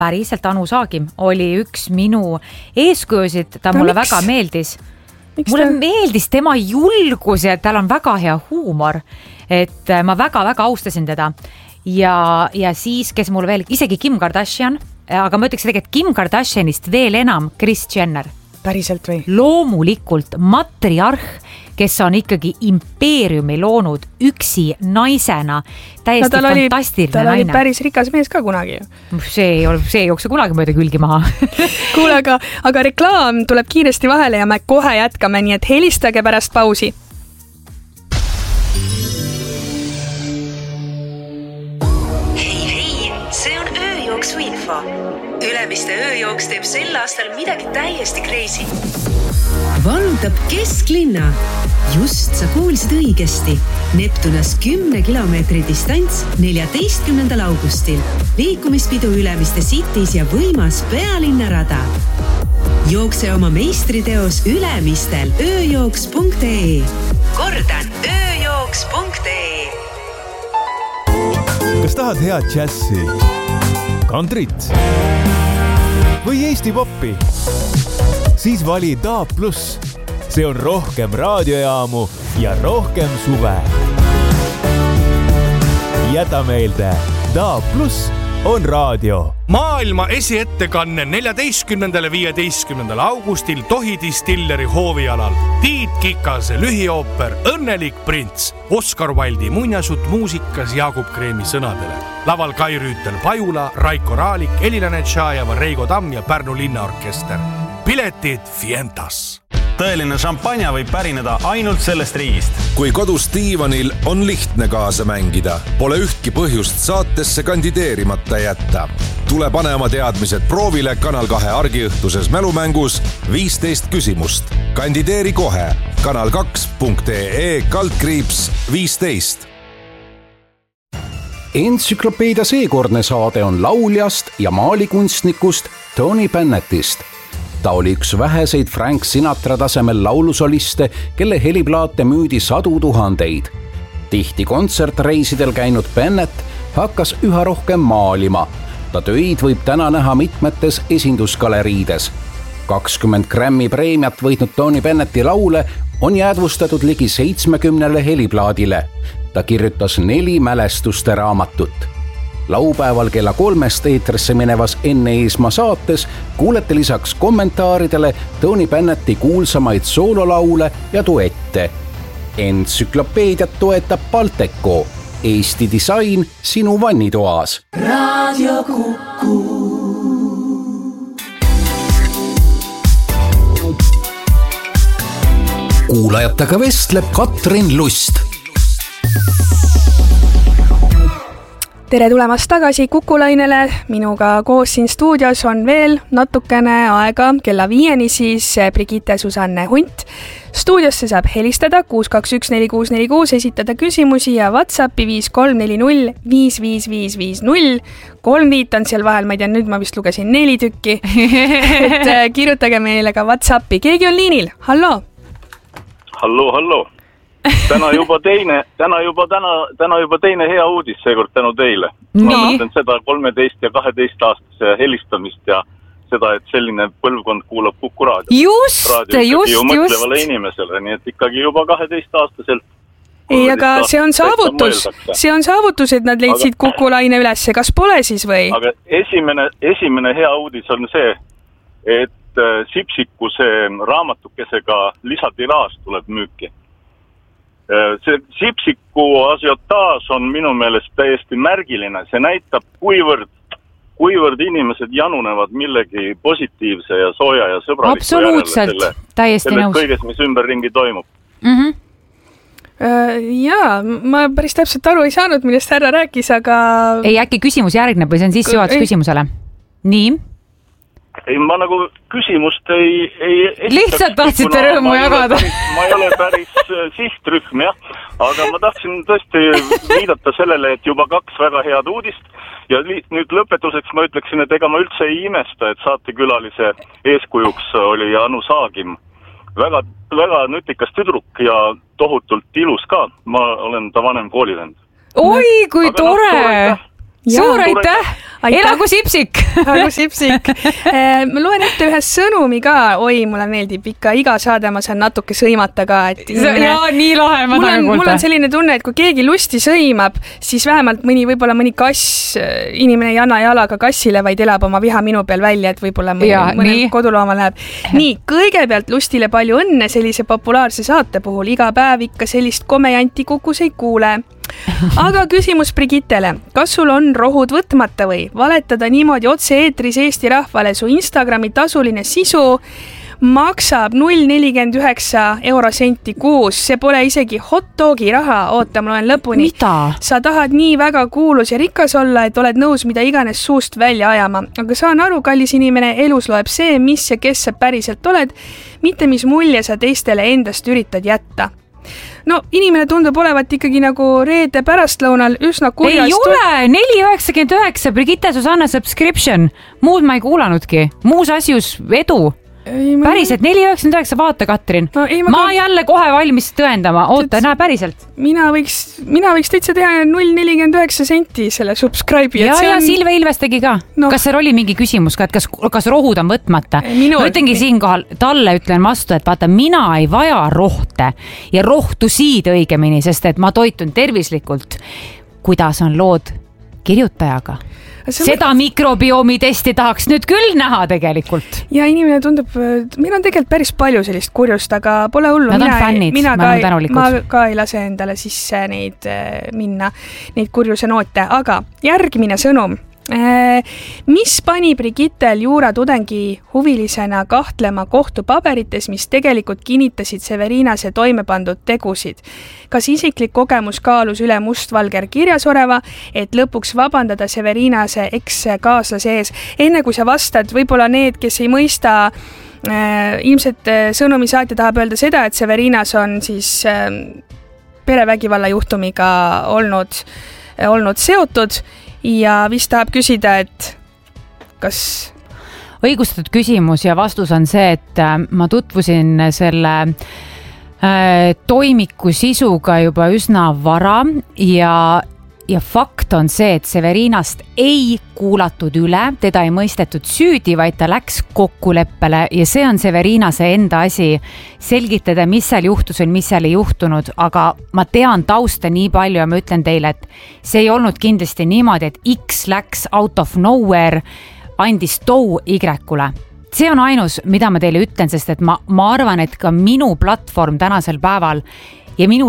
Päriselt Anu Saagim oli üks minu eeskujusid, ta mulle väga meeldis. Mulle meeldis tema julgus ja tal on väga hea huumor, et ma väga-väga austasin teda. Ja siis, kes mul veel, isegi Kim Kardashian, aga ma ütleks tegelikult Kim Kardashianist veel enam Kris Jenner. Päriselt või? Loomulikult matriarh, kes on ikkagi impeeriumi loonud üksi naisena, täiesti fantastiline naine. Ta oli päris rikas mees ka kunagi. See ei jookse kunagi mööda külgi maha. Kuule, aga reklaam tuleb kiiresti vahele ja me kohe jätkame, nii et helistage pärast pausi. Hei, see on ööjooksu info. Ülemiste ööjooks teeb sel aastal midagi täiesti crazy. Vallutab kesklinna. Just sa kuulsid õigesti. Neptunas 10 kilomeetri distants 14. augustil. Liikumispidu Ülemiste Cities ja võimas pealinnarada. Jookse oma meistriteos Ülemistel ööjooks.ee. Kordan, ööjooks.ee. Kas tahad head džässi, kantrit või Eesti poppi? Siis vali DAB+. See on rohkem raadiojaamu ja rohkem suve. Jäta meelde, DAB+ on raadio. Maailma esiettekanne 14.–15. augustil Tohi Distilleri hoovialal. Tiit Kikase lühiooper Õnnelik prints. Oskar Wilde'i muinasjutt muusikas Jaagup Kreemi sõnadele. Laval Kai Rüütel Pajula, Raiko Raalik, Elina Netšajeva, Reigo Tamm ja Pärnu linnaorkester. Piletid Fientas. Tõeline šampanja võib pärineda ainult sellest riigist. Kui kodus diivanil on lihtne kaasa mängida, pole ühtki põhjust saatesse kandideerimata jätta. Tule pane oma teadmised proovile Kanal 2 argiõhtuses mälumängus 15 küsimust. Kandideeri kohe kanal2.ee/15. Entsüklopeedia seekordne saade on lauljast ja maalikunstnikust Tony Bennettist. Ta oli üks väheseid Frank Sinatra tasemel laulusoliste, kelle heliplaate müüdi 100 000. Tihti kontsertreisidel käinud Bennett hakkas üha rohkem maalima. Ta töid võib täna näha mitmetes esindusgaleriides. 20 Grammy preemiat võitnud Tony Bennetti laule on jäädvustatud ligi 70 heliplaadile. Ta kirjutas 4 mälestuste raamatut. Laupäeval kella 3 eetrisse minevas Enne Eesmaa saates kuulete lisaks kommentaaridele Tony Bennetti kuulsamaid soololaule ja duette. Entsüklopeediat toetab Balteco. Eesti disain sinu vannitoas. Radio Kuku. Kuulajatega vestleb Katrin Lust. Tere tulemast tagasi Kukulainele. Minuga koos siin stuudios on veel natukene aega kella 5 siis Brigitte Susanne Hunt. Stuudiosse saab helistada 6214646, esitada küsimusi ja WhatsAppi 5340 55550. 3 viit on seal vahel, ma ei tea, nüüd ma vist lugesin 4 tükki. Et kirjutage meile ka WhatsAppi. Keegi on liinil. Hallo. Hallo. Täna juba teine hea uudis seekord tänu teile. Ma mõtlen seda 13 ja 12 aastase helistamist ja seda, et selline põlvkond kuulab Kuku raadio. Just. Mõtlevale inimesele, nii et ikkagi juba 12 aastaselt. Ei, aga see on saavutus. See on saavutus, et nad leidsid Kukulaine ülesse. Kas pole siis või? Aga esimene hea uudis on see, et Sipsikuse raamatukesega lisatiraaž tuleb müüki. See Sipsiku asiotaaž on minu meelest täiesti märgiline. See näitab, kuivõrd inimesed janunevad millegi positiivse ja sooja ja sõbraliku absoluutselt, täiesti nõus. Kõiges, mis ümberringi toimub. Jaa, ma päris täpselt aru ei saanud, millest härra rääkis, aga... Ei, äkki küsimus järgneb või see on sissejuhatus küsimusele? Nii? Ei, ma nagu küsimust ei lihtsalt tahtsite rõõmu jagada. Ma ei ole päris sihtrühm, jah. Aga ma tahtsin tõesti viidata sellele, et juba 2 väga head uudist. Ja nüüd lõpetuseks ma ütleksin, et ega ma üldse ei imesta, et saatekülalise eeskujuks oli Anu Saagim. Väga nutikas tüdruk ja tohutult ilus ka. Ma olen ta vanem koolivend. Oi, kui tore! Suur aitäh! Elagu Sipsik! Elagu Sipsik! Ma loen ette ühe sõnumi ka. Oi, mulle meeldib ikka iga saade, ma saan natuke sõimata ka. Jaa, nii lahe, ma tahan kuulda. Mul on selline tunne, et kui keegi lusti sõimab, siis vähemalt võib-olla mõni kass, inimene ei anna jalaga kassile, vaid elab oma viha minu peal välja, et võib-olla mõni kodulooma läheb. Nii, kõigepealt lustile palju õnne sellise populaarse saate puhul. Iga päev ikka sellist komejanti Kukus ei kuule. Aga küsimus Brigittele. Kas sul on rohud võtmata või? Valetada niimoodi otse eetris Eesti rahvale su Instagrami tasuline sisu maksab 0,49 eurosenti kuus. See pole isegi hot dogi raha. Oota, ma loen lõpuni. Mida? Sa tahad nii väga kuulus ja rikas olla, et oled nõus mida iganes suust välja ajama. Aga saan aru, kallis inimene, elus loeb see, mis ja kes sa päriselt oled, mitte mis mulje sa teistele endast üritad jätta. No, inimene tundub olevat ikkagi nagu reede pärastlõunal üsna kurjast. Ei ole, 4,99 Brigitte Susanne subscription. Muud ma ei kuulanudki. Muus asjus edu. Päriselt, 4,99 vaata, Katrin. No, ma jälle kohe valmis tõendama. Oota, näe päriselt. Mina võiks täitsa teha 0,49 senti selle subscribe'i. Ja Silve Ilves tegi ka. No. Kas seal oli mingi küsimus ka, et kas rohud on võtmata? Ma ütlengi siinkohal, talle ütlen vastu, et vaata, mina ei vaja rohte ja rohtusid õigemini, sest et ma toitun tervislikult. Kuidas on lood kirjutajaga? Seda mikrobiomi testi tahaks nüüd küll näha tegelikult. Ja inimene tundub, meil on tegelikult päris palju sellist kurjust, aga pole hullu. Nad on fännid, ma ka ei lase endale sisse neid minna, neid kurjuse noote, aga järgmine sõnum. Mis pani Brigittel juuratudengi huvilisena kahtlema kohtupaberites, mis tegelikult kinnitasid Severinase toimepandud tegusid? Kas isiklik kogemus kaalus üle mustvalger kirjasoreva, et lõpuks vabandada Severinase eks-kaaslase ees? Enne kui sa vastad, võib-olla need, kes ei mõista, ilmselt sõnumisaatja tahab öelda seda, et Severinas on siis perevägivalla juhtumiga olnud seotud ja vist tahab küsida, et kas... Õigustatud küsimus ja vastus on see, et ma tutvusin selle toimiku sisuga juba üsna vara ja fakt on see, et Severinast ei kuulatud üle, teda ei mõistetud süüdi, vaid ta läks kokkuleppele ja see on Severinase enda asi selgitada, mis seal juhtus või mis seal ei juhtunud, aga ma tean tausta nii palju ja ma ütlen teile, et see ei olnud kindlasti niimoodi, et X läks out of nowhere, andis tou Y-kule. See on ainus, mida ma teile ütlen, sest et ma arvan, et ka minu platvorm tänasel päeval ja minu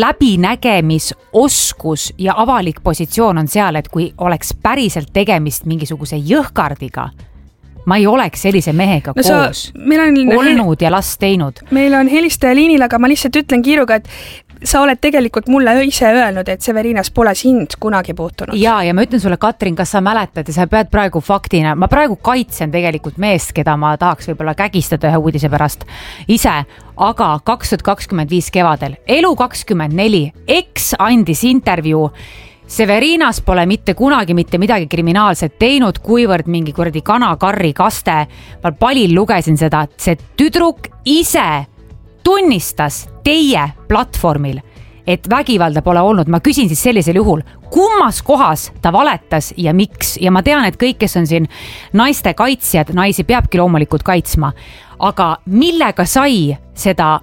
läbinägemisoskus ja avalik positsioon on seal, et kui oleks päriselt tegemist mingisuguse jõhkardiga, ma ei oleks sellise mehega koos olnud ja last teinud. Meil on helistaja liinil, aga ma lihtsalt ütlen kiiruga, et sa oled tegelikult mulle ise öelnud, et Severinas pole sind kunagi puutunud. Ja ma ütlen sulle, Katrin, kas sa mäletad ja sa pead praegu faktina, ma praegu kaitsen tegelikult meest, keda ma tahaks võib-olla kägistada ühe uudise pärast ise, aga 2025 kevadel, Elu24, X andis intervjuu. Severinas pole mitte kunagi mitte midagi kriminaalset teinud, kuivõrd mingi kuradi kana-karri kaste. Ma palil lugesin seda, et see tüdruk ise tunnistas teie platvormil, et vägivalda pole olnud. Ma küsin siis sellisel juhul, kummas kohas ta valetas ja miks? Ja ma tean, et kõik, kes on siin naiste kaitsjad, naisi peabki loomulikult kaitsma, aga millega sai seda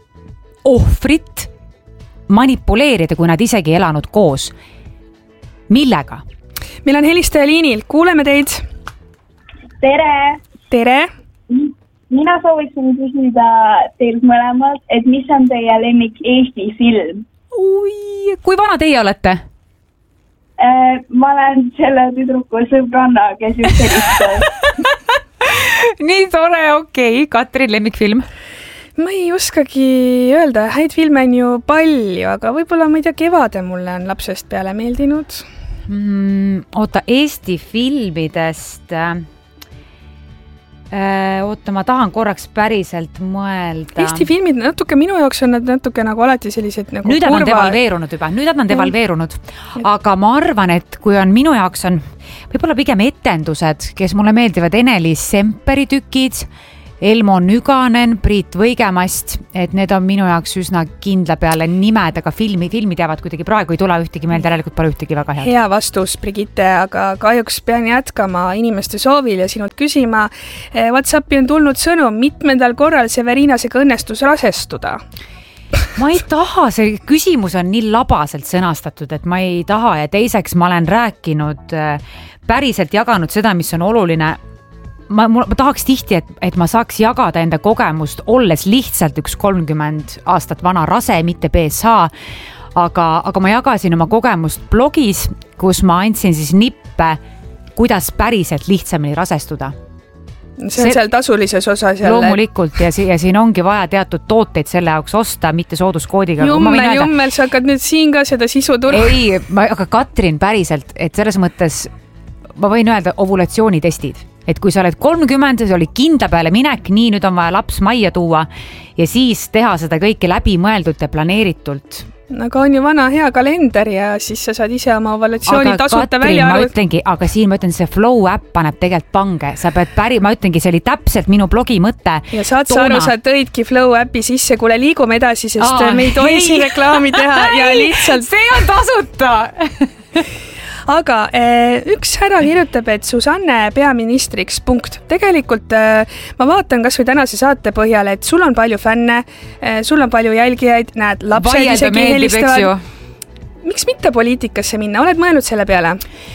ohvrit manipuleerida, kui nad isegi elanud koos? Millega? Meil on helistaja liinil, kuuleme teid. Tere! Tere! Mina sooviksin küsida teilt mõlemad, et mis on teie lemmik Eesti film? Ui, kui vana teie olete? Ma olen selle tüdruku sõbranna, kes just helistas. Nii tore, okei. Katrin, lemmikfilm? Ma ei oskagi öelda, häid filme on ju palju, aga võib-olla ma ei tea, Kevade mulle on lapsest peale meeldinud. Oota, Eesti filmidest... Oota, ma tahan korraks päriselt mõelda. Eesti filmid natuke, minu jaoks on nad natuke nagu alati sellised nagu nüüd on devalveerunud juba, devalveerunud. Aga ma arvan, et kui on minu jaoks on võib-olla pigem etendused, kes mulle meeldivad, Ene-Liis Semperi tükid, Elmo Nüganen, Priit Võigemast, et need on minu jaoks üsna kindla peale nimed, aga filmi teavad kuidagi praegu ei tule ühtegi meelde, järelikult pole ühtegi väga head. Hea vastus, Brigitte, aga kahjuks pean jätkama inimeste soovil ja sinult küsima. WhatsAppi on tulnud sõnum, mitmendal korral Severinasega õnnestus rasestuda. Ma ei taha, see küsimus on nii labaselt sõnastatud, et ma ei taha ja teiseks ma olen rääkinud, päriselt jaganud seda, mis on oluline. Ma tahaks tihti, et ma saaks jagada enda kogemust, olles lihtsalt üks 30 aastat vana rase, mitte BSH, aga ma jagasin oma kogemust blogis, kus ma andsin siis nippe, kuidas päriselt lihtsamini rasestuda. See on seal tasulises osas jälle. Loomulikult ja siin ongi vaja teatud tooteid selle jaoks osta, mitte sooduskoodiga. Jummel, sa hakkad nüüd siin ka seda sisu turgu. Ei, aga Katrin päriselt, et selles mõttes ma võin öelda ovulatsioonitestid, et kui sa oled 30, see oli kindla peale minek, nii nüüd on vaja laps majja tuua ja siis teha seda kõike läbimõeldult ja planeeritult. Aga on ju vana hea kalender ja siis sa saad ise oma ovulatsiooni tasuta välja arvutada. Aga siin ma ütlen, see Flow äpp paneb tegelikult pange. Sa pead ma ütlengi, see oli täpselt minu blogi mõte. Ja saad sa aru, sa tõidki Flow äppi sisse, kuule liigume edasi, sest me ei tohi siin reklaami teha ja lihtsalt... See on tasuta! Aga üks härra kirjutab, et Susanne peaministriks punkt. Tegelikult ma vaatan kas või tänase saate põhjal, et sul on palju fänne, sul on palju jälgijaid, näed, lapsed isegi helistavad. Miks mitte poliitikasse minna? Oled mõelnud selle peale?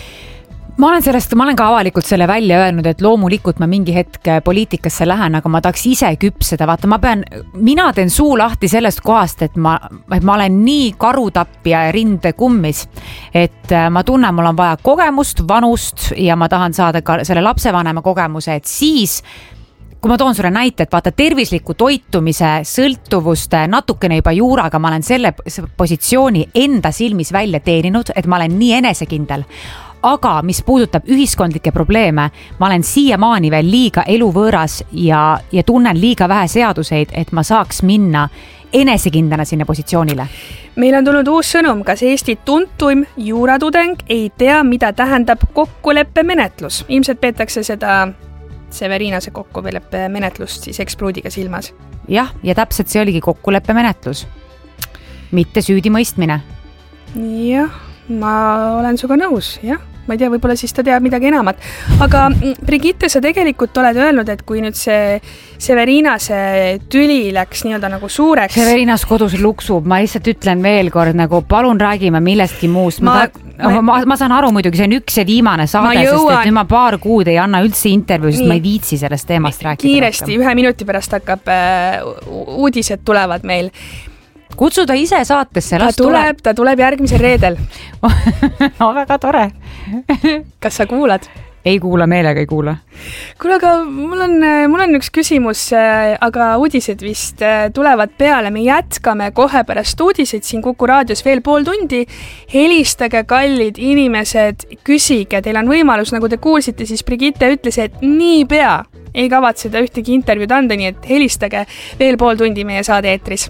Ma olen ka avalikult selle välja öelnud, et loomulikult ma mingi hetk poliitikasse lähen, aga ma tahaks ise küpseda. Vaata, mina teen suu lahti sellest kohast, et ma olen nii karutappija ja rinde kummis, et ma tunnen, mul on vaja kogemust, vanust ja ma tahan saada ka selle lapsevanema kogemuse, et siis kui ma toon sulle näite, et vaata tervisliku toitumise, sõltuvuste, natukene juba juuraga, ma olen selle positsiooni enda silmis välja teeninud, et ma olen nii enesekindel. Aga mis puudutab ühiskondlikke probleeme, ma olen siiamaani veel liiga eluvõõras ja tunnen liiga vähe seaduseid, et ma saaks minna enesekindlana sinna positsioonile. Meil on tulnud uus sõnum, kas Eesti tuntuim juuratudeng ei tea, mida tähendab kokkuleppe menetlus. Ilmselt peetakse seda Severinase kokkuleppe menetlust siis ekspruudiga silmas. Jah, ja täpselt see oligi kokkuleppe menetlus. Mitte süüdimõistmine. Jah, ma olen suga nõus, jah. Ma ei tea, võib-olla siis ta teab midagi enamat. Aga Brigitte, sa tegelikult oled öelnud, et kui nüüd see Severinase tüli läks nii-öelda nagu suureks. Severinas kodus luksub, ma lihtsalt ütlen veel kord, nagu palun räägime millestki muust. Ma saan aru muidugi, see on üks ja viimane saade, sest et nüüd ma paar kuud ei anna üldse intervjuu, sest ma ei viitsi sellest teemast rääkida. Kiiresti, 1 minuti pärast hakkab uudised tulevad meil. Kutsuda ise saatesse, ta tuleb järgmisel reedel. Väga tore. Kas sa kuulad? Ei kuula, meelega ei kuula. Kuule, aga mul on üks küsimus, aga uudised vist tulevad peale. Me jätkame kohe pärast uudiseid siin Kuku raadios veel pool tundi. Helistage, kallid inimesed, küsige. Teil on võimalus, nagu te kuulsite, siis Brigitte ütles, et nii pea ei kavatseda ühtegi intervjuud anda, nii et helistage veel pool tundi meie saade eetris.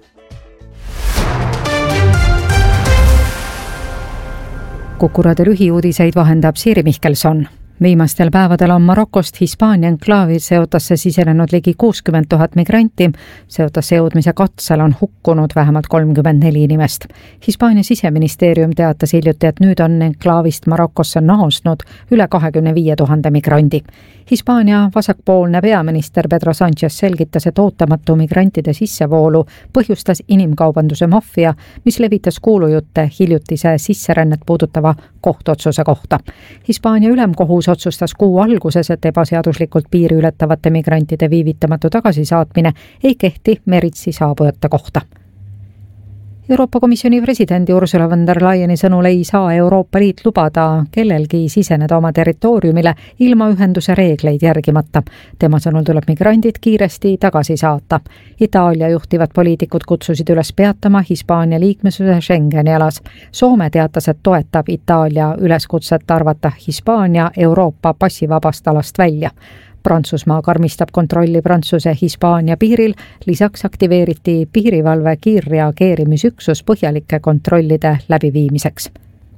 Kukurade lühiuudiseid vahendab Siiri Mihkelson. Viimastel päevadel on Marokost Hispaania enklaavi seotasse sisenenud ligi 60 000 migranti. Seotasse jõudmise katsel on hukkunud vähemalt 34 inimest. Hispaania siseministeerium teatas hiljuti, et nüüd on enklaavist Marokosse naasnud üle 25 000 migrandi. Hispaania vasakpoolne peaminister Pedro Sánchez selgitas, et ootamatu migrantide sissevoolu põhjustas inimkaubanduse maffia, mis levitas kuulujutte hiljutise sisserännet puudutava kohtuotsuse kohta. Hispaania ülemkohus otsustas kuu alguses, et ebaseaduslikult piiri ületavate migrantide viivitamatu tagasisaatmine ei kehti meritsi saabujate kohta. Euroopa Komisjoni presidendi Ursula von der Leyeni sõnul ei saa Euroopa Liit lubada kellelgi siseneda oma territooriumile ilma ühenduse reegleid järgimata. Tema sõnul tuleb migrandid kiiresti tagasi saata. Itaalia juhtivad poliitikud kutsusid üles peatama Hispaania liikmesuse Schengeni alas. Soome teatas, et toetab Itaalia üleskutset arvata Hispaania Euroopa passivabast alast välja. Prantsusmaa karmistab kontrolli Prantsuse-Hispaania piiril, lisaks aktiveeriti piirivalve kiirreageerimisüksus põhjalike kontrollide läbiviimiseks.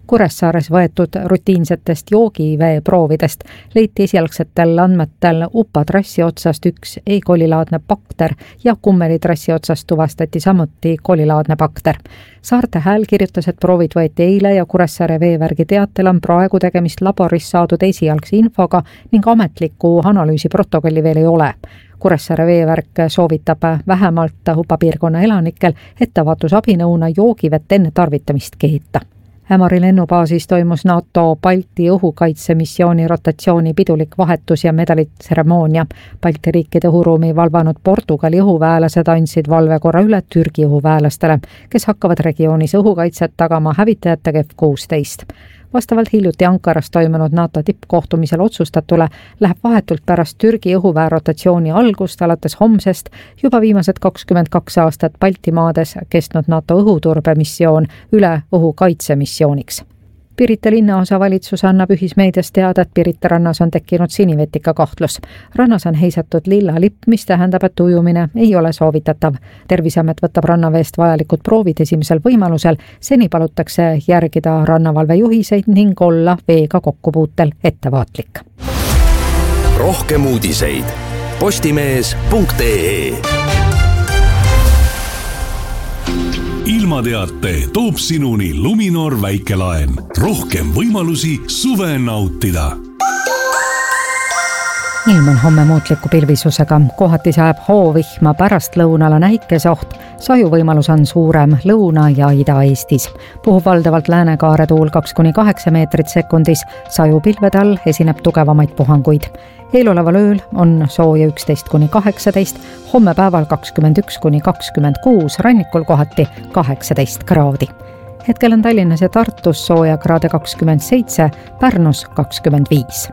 Kuressaares võetud rutiinsetest joogiveeproovidest leiti esialgsetel andmetel Upa trassi otsast üks E-kolilaadne bakter ja Kummeli trassi otsast tuvastati samuti kolilaadne bakter. Saarte Hääl kirjutas, et proovid võeti eile ja Kuressaare veevärgi teatel on praegu tegemist laboris saadud esialgse infoga ning ametliku analüüsi protokolli veel ei ole. Kuressaare veevärk soovitab vähemalt Upa piirkonna elanikel ettevaatusabinõuna joogivett enne tarvitamist keeta. Ämari lennubaasis toimus NATO Balti õhukaitsemissiooni rotatsiooni pidulik vahetus ja medalitseremoonia. Balti riikide õhuruumi valvanud Portugali õhuväelased andsid valvekorra üle Türgi õhuväelastele, kes hakkavad regioonis õhukaitset tagama hävitajatega F-16. Vastavalt hiljuti Ankaras toimunud NATO tippkohtumisel otsustatule läheb vahetult pärast Türgi õhuväe rotatsiooni algust alates homsest juba viimased 22 aastat Baltimaades kestnud NATO õhuturbemissioon üle õhukaitsemissiooniks. Pirita linnaosa valitsus annab ühismeedias teada, et Pirita rannas on tekkinud sinivetika kahtlus. Rannas on heisatud lilla lipp, mis tähendab, et ujumine ei ole soovitatav. Terviseamet võtab rannaveest vajalikud proovid esimesel võimalusel. Seni palutakse järgida rannavalve juhiseid ning olla veega kokkupuutel ettevaatlik. Rohkem uudiseid postimees.ee. Ilmateate toob sinuni Luminor väikelaen. Rohkem võimalusi suve nautida. Ilm on homme muutliku pilvisusega. Kohati sajab hoovihma, pärast lõunal on äikesoht. Sajuvõimalus on suurem Lõuna- ja Ida-Eestis. Puhub valdavalt läänekaare tuul 2-8 meetrit sekundis. Sajupilvede all esineb tugevamaid puhanguid. Eeloleval ööl on sooja 11-18, homme päeval 21-26, rannikul kohati 18 kraadi. Hetkel on Tallinnas ja Tartus sooja kraade 27, Pärnus 25.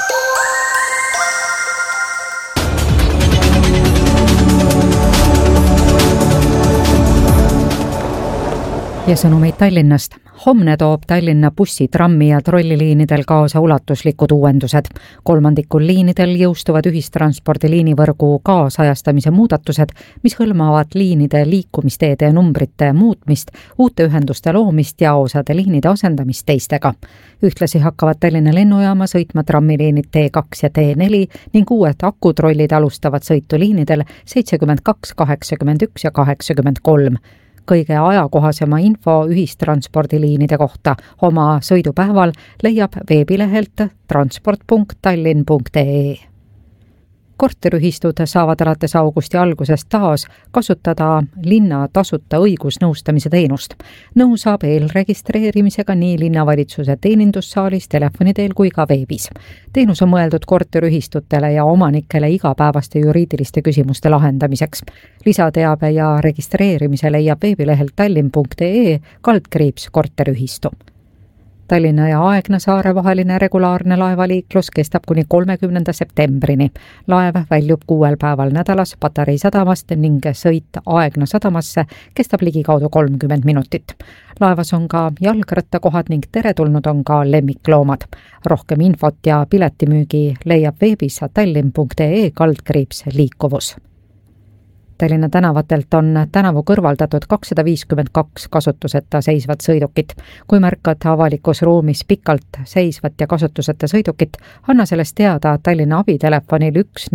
Ja sõnumeid Tallinnast. Homne toob Tallinna bussi, trammi ja trolliliinidel kaasa ulatuslikud uuendused. 3 liinidel jõustuvad ühistranspordiliinivõrgu kaasajastamise muudatused, mis hõlmavad liinide liikumisteede ja numbrite muutmist, uute ühenduste loomist ja osade liinide asendamist teistega. Ühtlasi hakkavad Tallinna lennujaama sõitma trammiliinid T2 ja T4 ning uued akutrollid alustavad sõitu liinidel 72, 81 ja 83. Kõige ajakohasema info ühistranspordiliinide kohta oma sõidupäeval leiab veebilehelt transport.tallinn.ee. Korteriühistud saavad alates augusti algusest taas kasutada linna tasuta õigusnõustamise teenust. Nõu saab eelregistreerimisega nii linnavalitsuse teenindussaalis, telefoni teel kui ka veebis. Teenus on mõeldud korteriühistutele ja omanikele igapäevaste juriidiliste küsimuste lahendamiseks. Lisateabe ja registreerimise leiab veebilehelt tallinn.ee/ korteriühistu. Tallinna ja Aegnasaare vaheline regulaarne laevaliiklus kestab kuni 30. septembrini. Laev väljub 6 päeval nädalas Patarei sadamast ning sõit Aegna sadamasse kestab ligikaudu 30 minutit. Laevas on ka jalgrattakohad ning teretulnud on ka lemmikloomad. Rohkem infot ja piletimüügi leiab veebis tallinn.ee/ liikuvus. Tallinna tänavatelt on tänavu kõrvaldatud 252 kasutuseta seisvat sõidukit. Kui märkad avalikus ruumis pikalt seisvat ja kasutuseta sõidukit, anna sellest teada Tallinna abitelefonil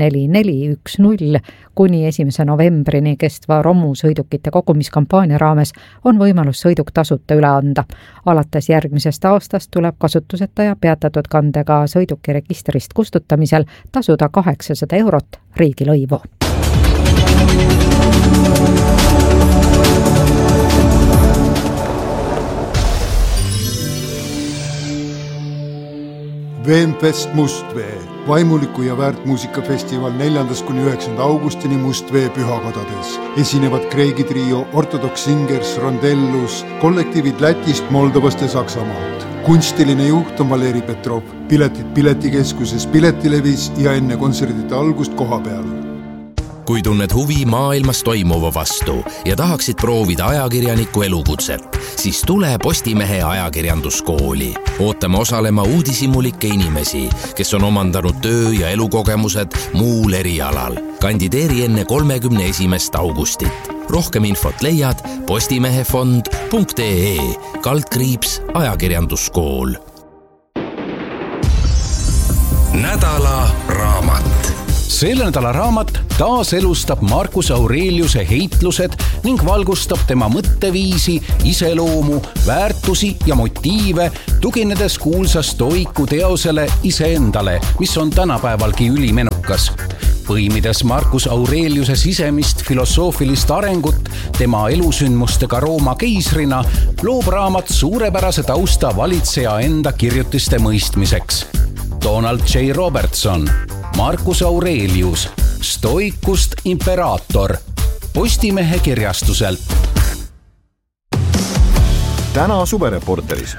14410 kuni 1. novembrini kestva romusõidukite kogumiskampaania raames on võimalus sõiduk tasuta üle anda. Alates järgmisest aastast tuleb kasutuseta ja peatatud kandega sõiduki registrist kustutamisel tasuda 800 eurot riigilõivu. Veenfest Mustvee, vaimuliku ja väärtmuusikafestival 4.–9. augustini Mustvee pühakodades. Esinevad Kreegi trio, Ortodox Singers, Rondellus, kollektiivid Lätist, Moldovast ja Saksamaalt. Kunstiline juht on Valeri Petrov, piletid Piletikeskuses, Piletilevis ja enne kontserdite algust koha peal. Kui tunned huvi maailmas toimuva vastu ja tahaksid proovida ajakirjaniku elukutset, siis tule Postimehe ajakirjanduskooli. Ootame osalema uudishimulikke inimesi, kes on omandanud töö- ja elukogemused muul erialal. Kandideeri enne 31. augustit. rohkem infot leiad postimehefond.ee/ajakirjanduskool. nädala raamat. Selle nädala raamat taaselustab Marcus Aureliuse heitlused ning valgustab tema mõtteviisi, iseloomu, väärtusi ja motiive, tuginedes kuulsa stoiku teosele Iseendale, mis on tänapäevalgi ülimenukas. Põimides Marcus Aureliuse sisemist filosoofilist arengut tema elusündmustega Rooma keisrina, loob raamat suurepärase tausta valitseja enda kirjutiste mõistmiseks. Donald J. Robertson, Marcus Aurelius, Stoikust imperaator, Postimehe kirjastuselt. Täna suvereporteris.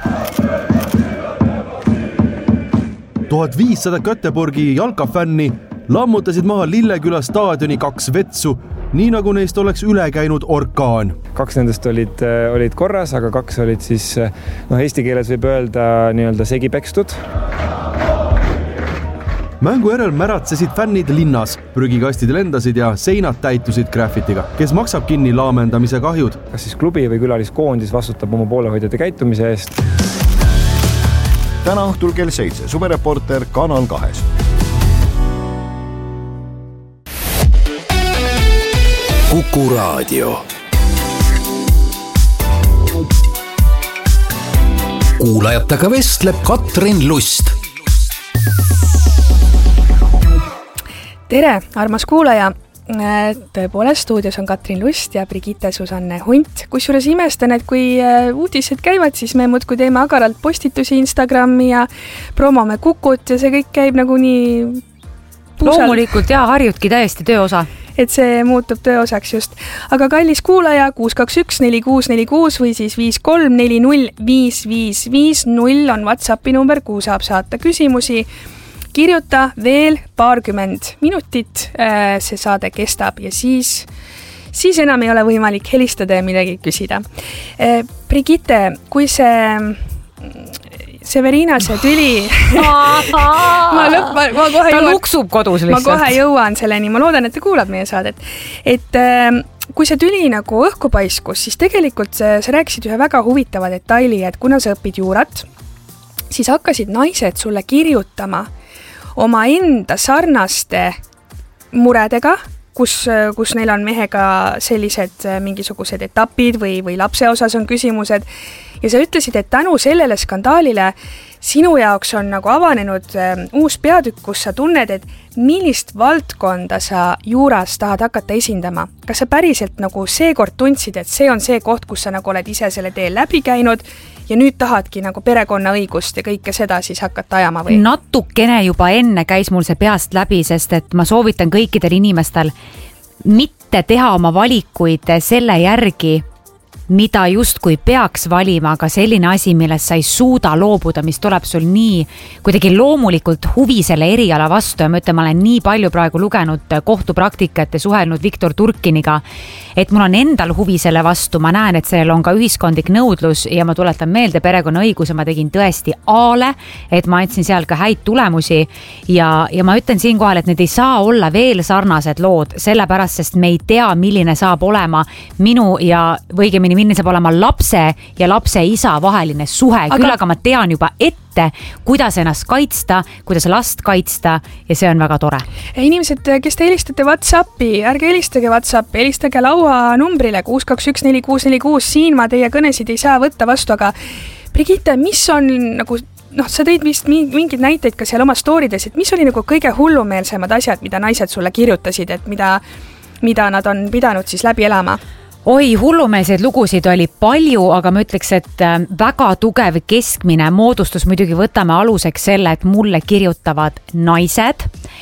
1500 Göteborgi jalkafänni lammutasid maha Lilleküla staadioni 2 vetsu, nii nagu neist oleks üle käinud orkaan. 2 nendest olid korras, aga 2 olid siis, eesti keeles võib öelda segi pekstud. Mängu järel märatsesid fännid linnas, prügikastid lendasid ja seinad täitusid graffitiga. Kes maksab kinni laamendamise kahjud? Kas siis klubi või külaliskoondis vastutab oma poolehoidjate käitumise eest? Täna õhtul kell 7, suvereporter Kanal 2. Kuku Raadio. Kuulajatega vestleb Katrin Lust. Tere, armas kuulaja! Tõepoolest, stuudios on Katrin Lust ja Brigitte Susanne Hunt. Kusjuures imestan, et kui uudised käivad, siis me muudkui teeme agaralt postitusi Instagrami ja promome Kukut ja see kõik käib nagu nii puusalt. Loomulikult ja harjutki täiesti tööosa. Et see muutub tööosaks just. Aga kallis kuulaja 621-4646 või siis 53405550 on WhatsAppi number, kuhu saab saata küsimusi. Kirjuta veel paarkümmend minutit, see saade kestab ja siis enam ei ole võimalik helistada ja midagi küsida. Brigitte, kui see Severinase tüli ta luksub kodus lihtsalt. Ma kohe jõuan selleni, ma loodan, et ta kuulab meie saadet. Et kui see tüli nagu õhku paiskus, siis tegelikult sa rääkisid ühe väga huvitava detaili, et kuna sa õpid juurat, siis hakkasid naised sulle kirjutama oma enda sarnaste muredega, kus neil on mehega sellised mingisugused etapid või lapse osas on küsimused. Ja sa ütlesid, et tänu sellele skandaalile sinu jaoks on nagu avanenud uus peatükk, kus sa tunned, et millist valdkonda sa juuras tahad hakata esindama. Kas sa päriselt nagu seekord tundsid, et see on see koht, kus sa nagu oled ise selle teel läbi käinud ja nüüd tahadki nagu perekonnaõigust ja kõike seda siis hakata ajama või? Natukene juba enne käis mul see peast läbi, sest et ma soovitan kõikidel inimestel mitte teha oma valikuid selle järgi, mida justkui peaks valima, aga selline asi, millest sa ei suuda loobuda, mis tuleb sul nii kuidagi loomulikult huvi selle eriala vastu ja ma ütlen, ma olen nii palju praegu lugenud kohtupraktikat ja suhelnud Viktor Turkiniga, et mul on endal huvi selle vastu, ma näen, et sellel on ka ühiskondlik nõudlus ja ma tuletan meelde perekonnaõiguse, ma tegin tõesti aale, et ma andsin seal ka häid tulemusi ja ma ütlen siinkohal, et need ei saa olla veel sarnased lood, sellepärast, sest me ei tea, milline saab olema minu ja õigemini milline saab olema lapse ja lapse isa vaheline suhe, küll aga ma tean juba ette, kuidas ennast kaitsta, kuidas last kaitsta ja see on väga tore. Inimesed, kes te helistate WhatsAppi, ärge helistage WhatsAppi, helistage laua numbrile 621-4646, siin ma teie kõnesid ei saa võtta vastu, aga Brigitte, mis on nagu, sa tõid vist mingid näiteid ka seal oma stoorides, et mis oli nagu kõige hullumeelsemad asjad, mida naised sulle kirjutasid, et mida nad on pidanud siis läbi elama? Oi, hullumeelseid lugusid oli palju, aga ma ütleks, et väga tugev keskmine moodustus, muidugi võtame aluseks selle, et mulle kirjutavad naised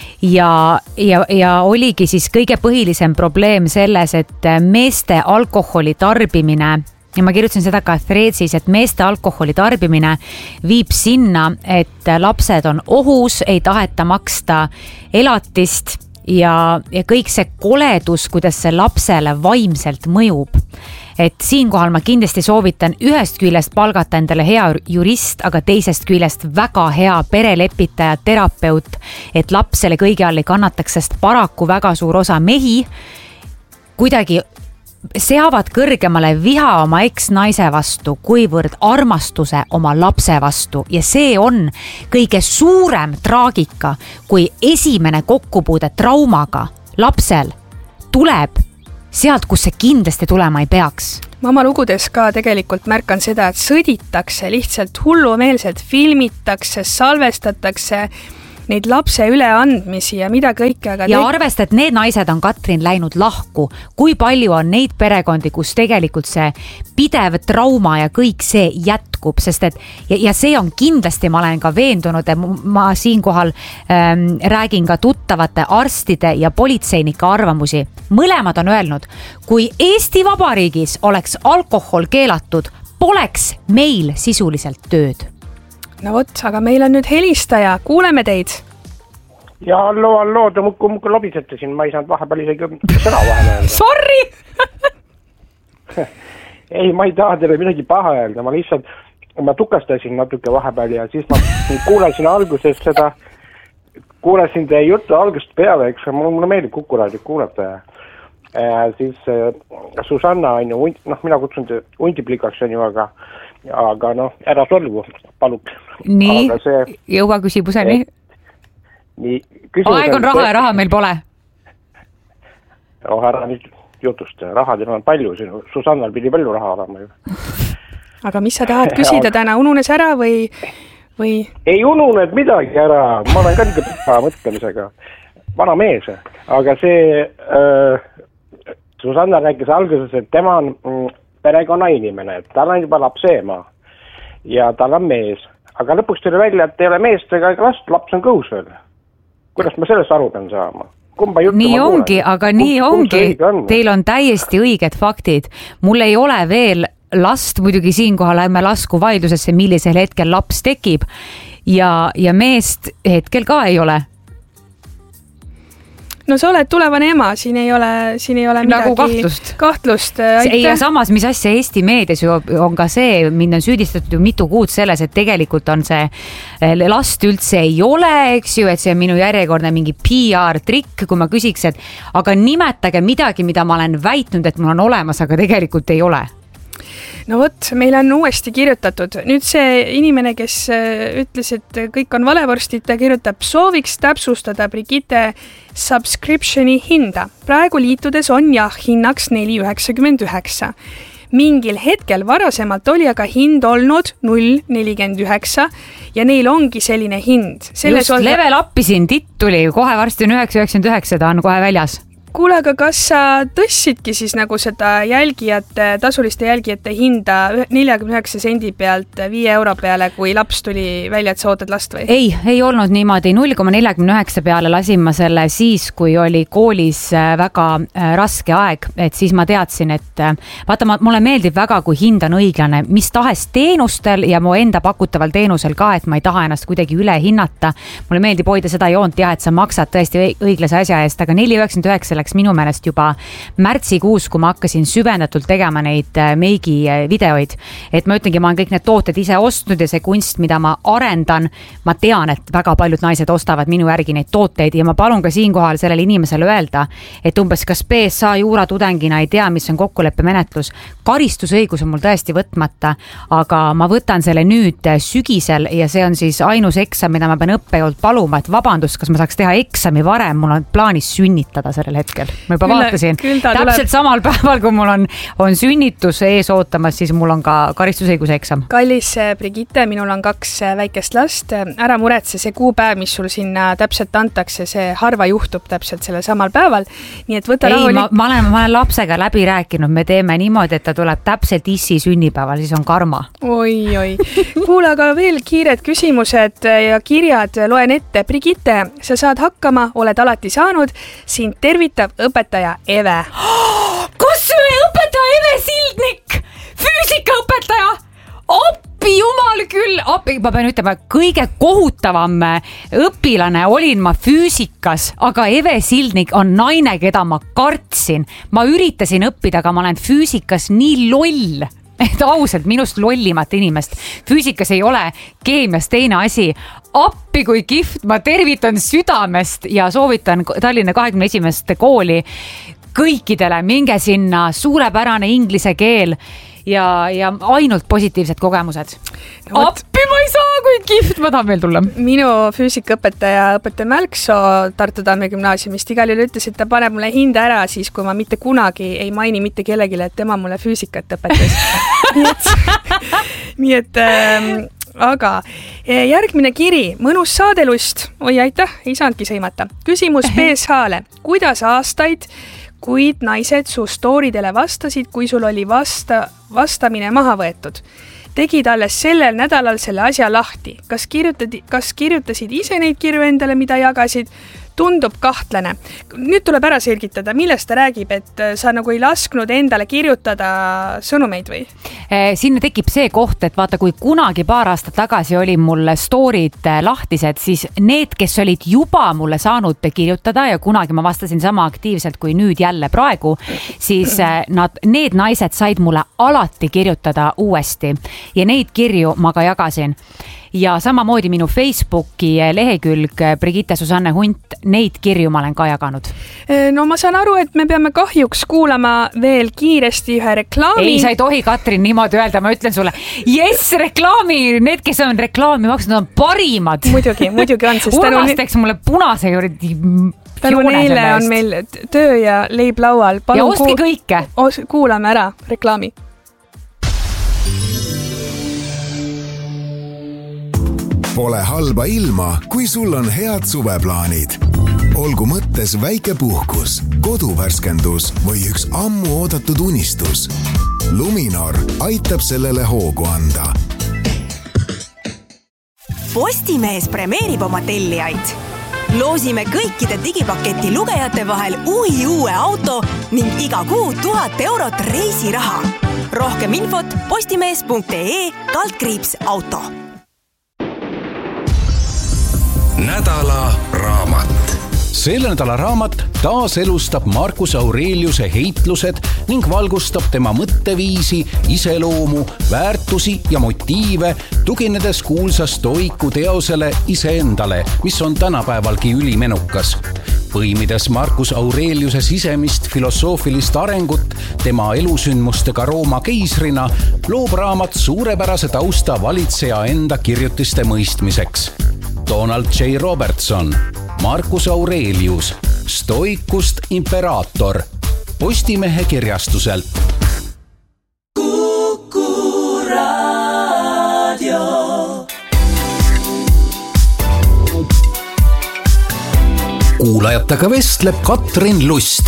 ja oligi siis kõige põhilisem probleem selles, et meeste alkoholi tarbimine ja ma kirjutasin seda ka Threadsis, et meeste alkoholi tarbimine viib sinna, et lapsed on ohus, ei taheta maksta elatist ja kõik see koledus, kuidas see lapsele vaimselt mõjub. Et siinkohal ma kindlasti soovitan ühest küljest palgata endale hea jurist, aga teisest küljest väga hea perelepitaja, terapeut, et laps selle kõige all ei kannataks, sest paraku väga suur osa mehi kuidagi seavad kõrgemale viha oma eksnaise vastu, kuivõrd armastuse oma lapse vastu ja see on kõige suurem traagika, kui esimene kokkupuude traumaga lapsel tuleb sealt, kus see kindlasti tulema ei peaks. Ma oma lugudes ka tegelikult märkan seda, et sõditakse lihtsalt hullumeelselt, filmitakse, salvestatakse neid lapse üleandmisi ja mida kõike. Aga ja arvesta, et need naised on, Katrin, läinud lahku. Kui palju on neid perekondi, kus tegelikult see pidev trauma ja kõik see jätkub, sest et ja see on kindlasti, ma olen ka veendunud, et ma siinkohal räägin ka tuttavate arstide ja politseinike arvamusi. Mõlemad on öelnud, kui Eesti Vabariigis oleks alkohol keelatud, poleks meil sisuliselt tööd. No vot, aga meil on nüüd helistaja, kuuleme teid. Ja allo, te muudkui lobisete siin, ma ei saanud vahepeal isegi sõna vahele öelda. Sorry! Ei, ma ei taha teile midagi paha öelda, ma tukastasin natuke vahepeal ja siis ma kuulasin alguses seda, kuulasin teie juttu algusest peale, eks mulle meeldib Kuku Raadiot kuulata ja siis Susanna on ju, mina kutsun te untiplikaks on ju, aga ära solvu, paluk. Nii, jõua küsimuseni. Aeg on raha ja raha meil pole. Ära nüüd jutust, rahadel on palju, Susannal pidi palju raha olema ju. Aga mis sa tahad küsida täna, ununes ära või? Ei ununud midagi ära, ma olen ka niisugune pika mõtlemisega, vana mees, aga see Susanna rääkis alguses, et tema on perekonna inimene, et tal on juba lapse ema ja tal on mees, aga lõpuks tuli välja, et ei ole meest ega last, laps on kõhus veel. Kuidas ma sellest aru pean saama? Nii ongi, aga nii ongi, teil on täiesti õiged faktid. Mul ei ole veel last, muidugi siinkohal emme lasku vaidlusesse, millisel hetkel laps tekib ja meest hetkel ka ei ole. No sa oled tulevane ema, siin ei ole midagi nagu kahtlust. Ei, ja samas, mis asja Eesti meedias on ka see, mind on süüdistatud ju mitu kuud selles, et tegelikult on see last üldse ei ole, eks ju, et see on minu järjekordne mingi PR-trikk, kui ma küsiks, et aga nimetage midagi, mida ma olen väitnud, et mul on olemas, aga tegelikult ei ole. No vot, meil on uuesti kirjutatud. Nüüd see inimene, kes ütles, et kõik on valevorstid, ta kirjutab, sooviks täpsustada Brigitte subscriptioni hinda. Praegu liitudes on hinnaks 4,99. Mingil hetkel varasemalt oli aga hind olnud 0,49 ja neil ongi selline hind. Just level up'i siin titt tuli, kohe varsti on 9,99, ta on kohe väljas. Kuule, aga kas sa tõstsidki siis nagu seda tasuliste jälgijate hinda 49 sendi pealt 5 euro peale, kui laps tuli välja, et sa ootad last või? Ei olnud niimoodi. 0,49 peale lasin ma selle siis, kui oli koolis väga raske aeg, et siis ma teadsin, et vaata, mulle meeldib väga, kui hind on õiglane, mis tahes teenustel ja mu enda pakutaval teenusel ka, et ma ei taha ennast kuidagi üle hinnata. Mulle meeldib hoida seda joont, jah, et sa maksad tõesti õiglase asja eest, aga 4,99 minu meelest juba märtsikuus, kui ma hakkasin süvendatult tegema neid meigi videoid, et ma ütlengi, ma olen kõik need tooted ise ostnud ja see kunst, mida ma arendan, ma tean, et väga paljud naised ostavad minu järgi neid tooteid ja ma palun ka siinkohal sellele inimesele öelda, et umbes kas PSA juuratudengina ei tea, mis on kokkuleppemenetlus. Karistusõigus on mul tõesti võtmata, aga ma võtan selle nüüd sügisel ja see on siis ainus eksam, mida ma pean õppejõult paluma, et vabandust, kas ma saaks teha eksami varem, mul on plaanis sünnitada sellel hetkel. Ma juba vaatasin, täpselt samal päeval, kui mul on sünnitus ees ootamas, siis mul on ka karistusõiguse eksam. Kallis Brigitte, minul on 2 väikest last. Ära muretse, see kuupäev, mis sul sinna täpselt antakse, see harva juhtub täpselt selle samal päeval. Nii et võta rahulik. Ma olen lapsega läbi rääkinud, me teeme niimoodi, et ta tuleb täpselt issi sünnipäeval, siis on karma. Oi. Kuule, aga veel kiired küsimused ja kirjad loen ette. Brigitte, sa saad hakkama, oled alati saanud, sind tervitab õpetaja Eve. Kus see õpetaja Eve Sildnik? Füüsikaõpetaja? Appi jumal küll! Ma pean ütlema, kõige kohutavam õpilane olin ma füüsikas, aga Eve Sildnik on naine, keda ma kartsin. Ma üritasin õppida, aga ma olen füüsikas nii loll. Et ausalt, minust lollimat inimest. Füüsikas ei ole, keemias teine asi. Appi kui kihvt, ma tervitan südamest ja soovitan Tallinna 21. kooli. kõikidele, minge sinna, suurepärane inglise keel ja ainult positiivsed kogemused. Appi ma ei saa, kui kihvt, ma tahan veel tulla. Minu füüsikaõpetaja Mälksoo Tartu Tamme gümnaasiumist igal juhul ütles, et ta paneb mulle hinde ära siis, kui ma mitte kunagi ei maini mitte kellelegi, et tema mulle füüsikat õpetas. nii et aga järgmine kiri, mõnus saadelust. Oi, aitäh, ei saanudki sõimata. Küsimus PSH-le. Kuidas aastaid, kuid naised su stooridele vastasid, kui sul oli vastamine maha võetud? Tegid alles sellel nädalal selle asja lahti. Kas kirjutasid ise neid kirju endale, mida jagasid? Tundub kahtlane. Nüüd tuleb ära selgitada, millest ta räägib, et sa nagu ei lasknud endale kirjutada sõnumeid või? Sinna tekib see koht, et vaata, kui kunagi paar aastat tagasi oli mul storid lahtised, siis need, kes olid juba mulle saanud kirjutada ja kunagi ma vastasin sama aktiivselt kui nüüd jälle praegu, siis need naised said mulle alati kirjutada uuesti ja neid kirju ma ka jagasin. Ja samamoodi minu Facebooki lehekülg Brigitte Susanne Hunt, neid kirju ma olen ka jaganud. No ma saan aru, et me peame kahjuks kuulama veel kiiresti ühe reklaami. Ei, sa ei tohi, Katrin, niimoodi öelda, ma ütlen sulle, yes, reklaami, need, kes on reklaami maksnud, on parimad. Muidugi on, sest Urmas teeks mulle punase juurde. Tänu neile on meil töö ja leib laual. Ja ostke kõike. Kuulame ära reklaami. Pole halba ilma, kui sul on head suveplaanid. Olgu mõttes väike puhkus, koduvärskendus või üks ammu oodatud unistus. Luminor aitab sellele hoogu anda. Postimees premeerib oma tellijaid. Loosime kõikide digipaketi lugejate vahel uue auto ning iga kuu 1000 eurot reisiraha. Rohkem infot postimees.ee/auto. Nädala raamat. Selle nädala raamat taas elustab Marcus Aureliuse heitlused ning valgustab tema mõtteviisi, iseloomu, väärtusi ja motiive, tuginedes kuulsa stoiku teosele iseendale, mis on tänapäevalgi ülimenukas. Põimides Marcus Aureliuse sisemist filosoofilist arengut tema elusündmustega Rooma keisrina, loob raamat suurepärase tausta valitseja enda kirjutiste mõistmiseks. Donald J. Robertson, Marcus Aurelius, Stoikust imperaator, Postimehe kirjastuselt. Kuku Raadio. Kuulajatega vestleb Katrin Lust.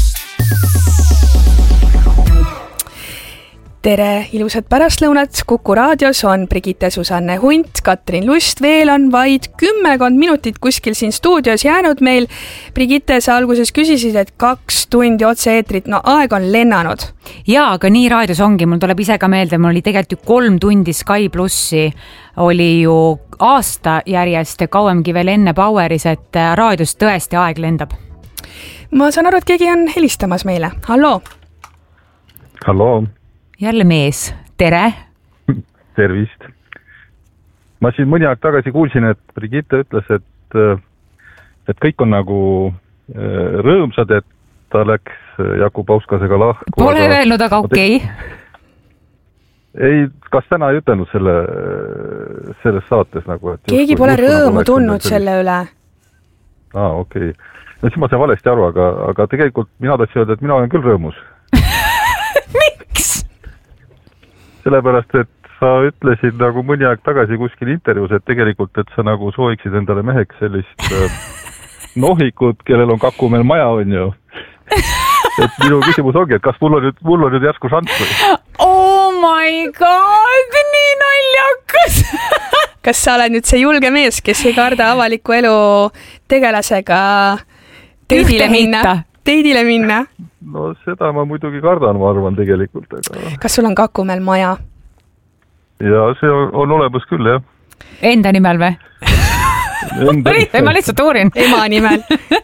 Tere, ilusat pärastlõunat. Kuku raadios on Brigitte Susanne Hunt, Katrin Lust. Veel on vaid 10 minutit kuskil siin stuudios jäänud meil. Brigitte, sa alguses küsisid, et 2 tundi otse-eetrit. No aeg on lennanud. Jaa, aga nii raadios ongi. Mul tuleb ise ka meelde, mul oli tegelikult ju 3 tundi Sky Plussi. Oli ju aasta järjest ja kauemgi veel enne Poweris, et raadios tõesti aeg lendab. Ma saan aru, et keegi on helistamas meile. Hallo. Hallo. Jälle mees. Tere. Tervist. Ma siin mõni aeg tagasi kuulsin, et Brigitte ütles, et kõik on nagu rõõmsad, et ta läks Jakub Auskasega lahku. Pole öelnud, aga okei. Ei, kas täna ei ütelnud selles saates nagu, et keegi pole rõõmu tundnud selle üle. Okei. No siis ma sain valesti aru, aga tegelikult mina tahtsin öelda, et mina olen küll rõõmus. Miks? Sellepärast, et sa ütlesid nagu mõni aeg tagasi kuskil intervjuus, et tegelikult, et sa nagu sooviksid endale meheks sellist nohikut, kellel on Kakumeel maja, on ju. Et minu küsimus ongi, et kas mul on nüüd järsku šants või? Oh my god, nii naljakas! Kas sa oled nüüd see julge mees, kes ei karda avaliku elu tegelasega teidile minna? No seda ma muidugi kardan, ma arvan tegelikult. Aga... Kas sul on Kakumeel maja? Ja see on olemas küll, jah. Enda nimel või? Ma lihtsalt uurin. Ema nimel.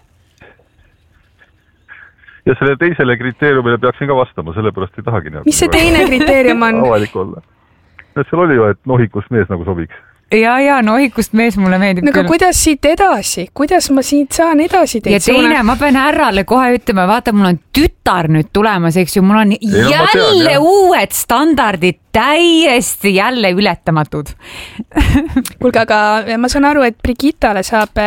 Ja selle teisele kriteeriumile peaksin ka vastama, sellepärast ei tahagi. Mis see teine kriteerium on? Avalik olla. Seal oli ju, et nohikust mees nagu sobiks. ja nohikust mees mulle meeldib küll. Aga kuidas siit edasi? Kuidas ma siit saan edasi teid? Ja teine, ma pean härrale kohe ütlema, vaata, mul on tütar nüüd tulemas, eks ju, mul on jälle uued standardid, täiesti jälle ületamatud. Kuulge, aga ma saan aru, et Brigittele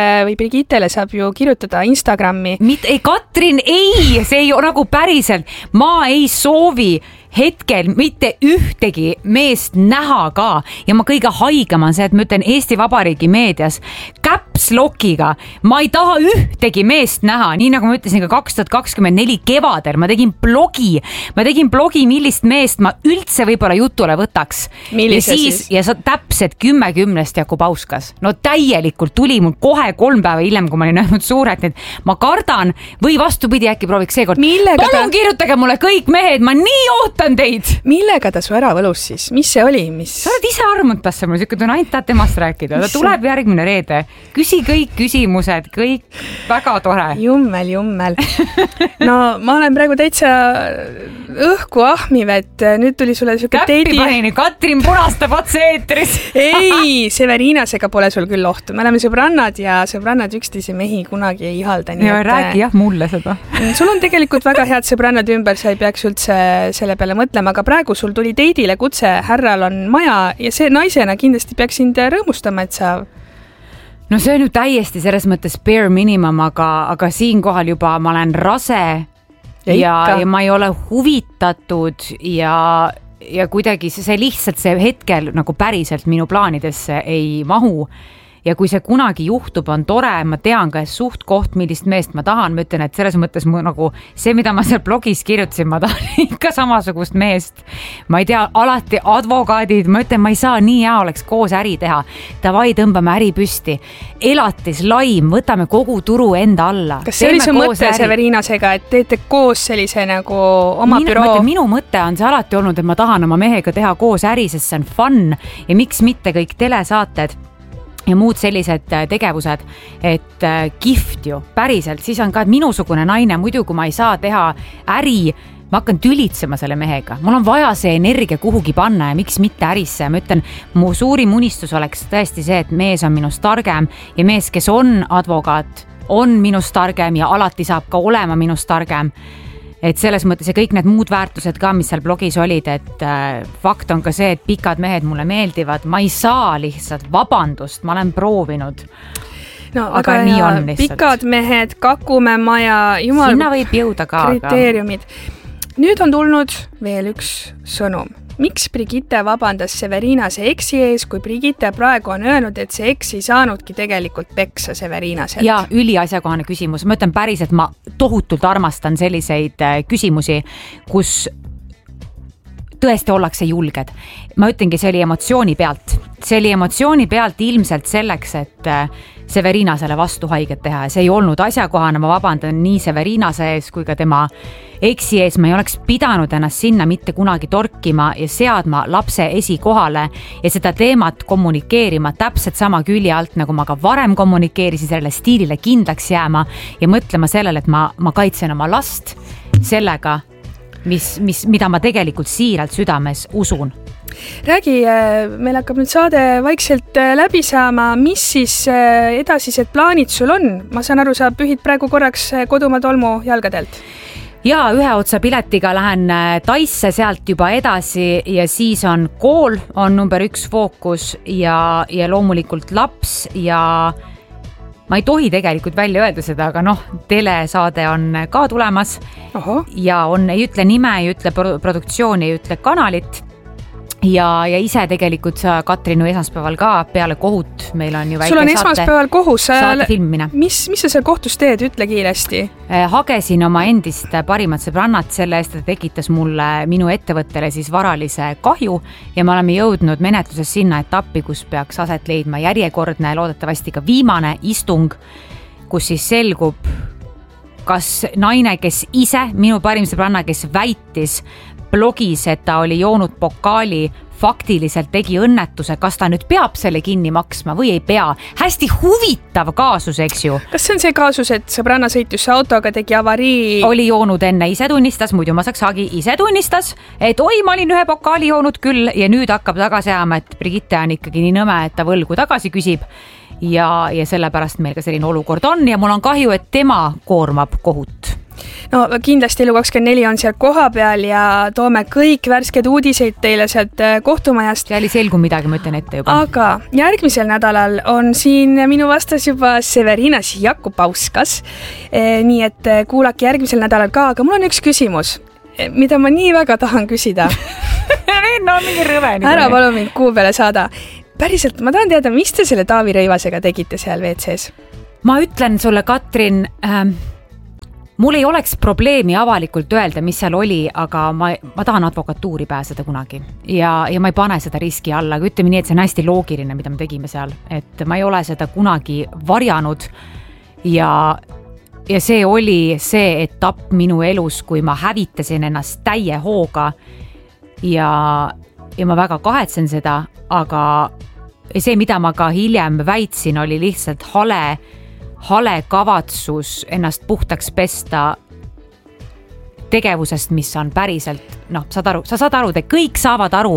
saab ju kirjutada Instagrami. Ei, Katrin, ei, see ei ole nagu päriselt. Ma ei soovi hetkel mitte ühtegi meest näha ka ja ma kõige haigem on see, et ma ütlen Eesti Vabariigi meedias caps lockiga, ma ei taha ühtegi meest näha, nii nagu ma ütlesin ka 2024 kevadel, ma tegin blogi, millist meest ma üldse võib-olla jutule võtaks. Millise siis? Ja sa täpselt 10 Jakub Auskas. No täielikult tuli mul kohe 3 päeva hiljem, kui ma olin näinud suured, et ma kardan või vastupidi, äkki prooviks seekord. Palun kirjutage mulle kõik mehed, ma nii ootan teid. Millega ta su ära võlus siis? Mis see oli? Sa oled ise armutas mulle, siuke tunne, ainult tahad temast rääkida. Ta tuleb järgmine reede. Küsi kõik küsimused, kõik väga tore. Jummel. No ma olen praegu täitsa õhku ahmiv, et nüüd tuli sulle siuke teidi. Käppi Katrin punastab otse eetris. Ei, Severinasega pole sul küll ohtu. Me oleme sõbrannad ja sõbrannad üksteise mehi kunagi ei ihalda. Ja räägi jah mulle seda. Sul on tegelikult väga head sõbrannad ümber, sa ei peaks üldse selle peale mõtlema, aga praegu sul tuli teidile kutse, härral on maja ja see naisena kindlasti peaks sind rõõmustama, et sa... No see on ju täiesti selles mõttes bare minimum, aga siinkohal juba ma olen rase ja ma ei ole huvitatud ja kuidagi see lihtsalt see hetkel nagu päriselt minu plaanidesse ei mahu. Ja kui see kunagi juhtub, on tore, ma tean ka suht koht, millist meest ma tahan, ma ütlen, et selles mõttes nagu see, mida ma seal blogis kirjutasin, ma tahan ikka samasugust meest. Ma ei tea, alati advokaadid, ma ütlen, ma ei saa, nii hea oleks koos äri teha. Davai, tõmbame äri püsti. Elatis, laim, võtame kogu turu enda alla. Kas see oli su mõte Severinasega, et teete koos sellise nagu oma büroo? Minu mõte on see alati olnud, et ma tahan oma mehega teha koos äri, sest see on fun ja miks mitte kõik telesaated ja muud sellised tegevused, et kihvt ju, päriselt, siis on ka minusugune naine, muidu kui ma ei saa teha äri, ma hakkan tülitsema selle mehega. Mul on vaja see energia kuhugi panna ja miks mitte ärisse. Ma ütlen, mu suurim unistus oleks tõesti see, et mees on minust targem ja mees, kes on advokaat, on minust targem ja alati saab ka olema minust targem. Et selles mõttes ja kõik need muud väärtused ka, mis seal blogis olid, et fakt on ka see, et pikad mehed mulle meeldivad. Ma ei saa lihtsalt, vabandust, ma olen proovinud. No, aga nii on lihtsalt. Pikad mehed, Kakumäe maja, jumal... Sinna võib jõuda ka. Kriteeriumid. Nüüd on tulnud veel üks sõnum. Miks Brigitte vabandas Severinase eksi ees, kui Brigitte praegu on öelnud, et see eks ei saanudki tegelikult peksa Severinasel? Ja üliasjakohane küsimus. Ma ütlen päriselt, ma tohutult armastan selliseid küsimusi, kus tõesti ollakse julged. Ma ütlengi, see oli emotsiooni pealt. See oli emotsiooni pealt ilmselt selleks, et Severinasele vastu haiget teha. See ei olnud asjakohane, ma vabandan nii Severinase ees kui ka tema eksi ees. Ma ei oleks pidanud ennast sinna mitte kunagi torkima ja seadma lapse esikohale ja seda teemat kommunikeerima täpselt sama külje alt, nagu ma ka varem kommunikeerisin, sellele stiilile kindlaks jääma ja mõtlema sellele, et ma kaitsen oma last sellega, mida ma tegelikult siiralt südames usun. Räägi, meil hakkab nüüd saade vaikselt läbi saama, mis siis edasised plaanid sul on? Ma saan aru, sa pühid praegu korraks kodumaa tolmu jalgadelt. Ja ühe otsa piletiga lähen Taisse sealt juba edasi ja siis on kool, on number 1 fookus ja loomulikult laps ja ma ei tohi tegelikult välja öelda seda, aga telesaade on ka tulemas. Ja ei ütle nime, ei ütle produktsiooni, ei ütle kanalit. Ja ise tegelikult sa, Katrin, esmaspäeval ka peale kohut, meil on ju väike sul on esmaspäeval kohus, saate filmimine. Mis sa seal kohtus teed, ütle kiiresti? Hagesin oma endist parimat sõbrannat selle eest, et tekitas mulle minu ettevõttele siis varalise kahju ja me oleme jõudnud menetluses sinna etappi, kus peaks aset leidma järjekordne, loodetavasti ka viimane istung, kus siis selgub, kas naine, kes ise, minu parim sõbranna, kes väitis blogis, et ta oli joonud pokaali, faktiliselt tegi õnnetuse, kas ta nüüd peab selle kinni maksma või ei pea. Hästi huvitav kaasus, eks ju. Kas see on see kaasus, et sõbranna sõitus autoga, tegi avarii? Oli joonud enne, ise tunnistas, muidu ma saaks hagi, ise tunnistas, et oi, ma olin ühe pokaali joonud küll ja nüüd hakkab tagasi ajama, et Brigitte on ikkagi nii nõme, et ta võlgu tagasi küsib ja sellepärast meil ka selline olukord on ja mul on kahju, et tema koormab kohut. No kindlasti Elu24 on seal koha peal ja toome kõik värsked uudiseid teile sealt kohtumajast. Seal ei selgu midagi, ma ütlen ette juba. Aga järgmisel nädalal on siin minu vastas juba Severinas Jakubauskas. Nii et kuulake järgmisel nädalal ka, aga mul on üks küsimus, mida ma nii väga tahan küsida. No mingi rõve. Ära palun mind kuu peale saada. Päriselt, ma tahan teada, mis te selle Taavi Rõivasega tegite seal WC-s? Ma ütlen sulle, Katrin, mul ei oleks probleemi avalikult öelda, mis seal oli, aga ma tahan advokatuuri pääseda kunagi ja ma ei pane seda riski alla, aga ütleme nii, et see on hästi loogiline, mida me tegime seal, et ma ei ole seda kunagi varjanud ja see oli see etapp minu elus, kui ma hävitasin ennast täie hooga ja ma väga kahetsen seda, aga see, mida ma ka hiljem väitsin, oli lihtsalt hale kavatsus ennast puhtaks pesta tegevusest, mis on päriselt, sa saad aru, te kõik saavad aru.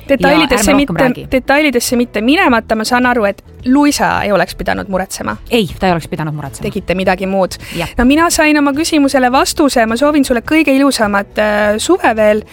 Detailidesse mitte minemata, ma saan aru, et Luisa ei oleks pidanud muretsema. Ei, ta ei oleks pidanud muretsema. Tegite midagi muud. No mina sain oma küsimusele vastuse, ma soovin sulle kõige ilusamat suve veel,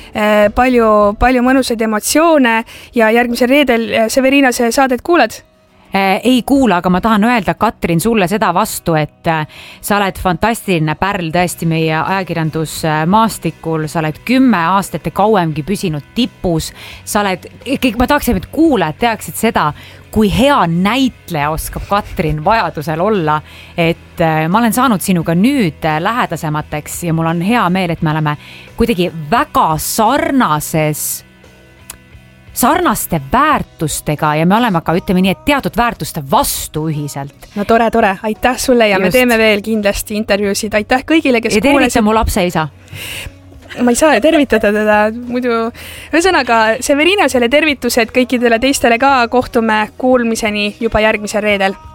palju mõnusaid emotsioone ja järgmisel reedel Severinase saadet kuulad? Ei kuula, aga ma tahan öelda, Katrin, sulle seda vastu, et sa oled fantastiline pärl tõesti meie ajakirjandusmaastikul, sa oled 10 aastat ja kauemgi püsinud tipus, ma tahaksin, et kuulajad teaksid seda, kui hea näitleja oskab Katrin vajadusel olla, et ma olen saanud sinuga nüüd lähedasemateks ja mul on hea meel, et me oleme kuidagi väga sarnaste väärtustega ja me oleme ka, ütleme nii, et teatud väärtuste vastu ühiselt. No tore, aitäh sulle ja me teeme veel kindlasti intervjuusid, aitäh kõigile, kes kuulasid. Ja tervita mu lapse isa. Ma ei saa tervitada teda, muidu ühesõnaga Severinasele tervitused kõikidele teistele ka, kohtume kuulmiseni juba järgmisel reedel.